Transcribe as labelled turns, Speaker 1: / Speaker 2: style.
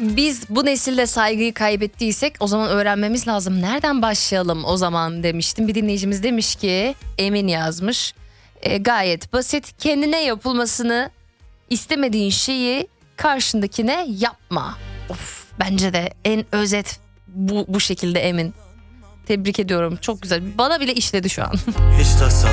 Speaker 1: Biz bu nesilde saygıyı kaybettiysek o zaman öğrenmemiz lazım. Nereden başlayalım o zaman demiştim. Bir dinleyicimiz demiş ki, Emin yazmış. Gayet basit. Kendine yapılmasını istemediğin şeyi karşındakine yapma. Of, bence de en özet bu şekilde Emin. Tebrik ediyorum. Çok güzel. Bana bile işledi şu an.
Speaker 2: Hiç tasam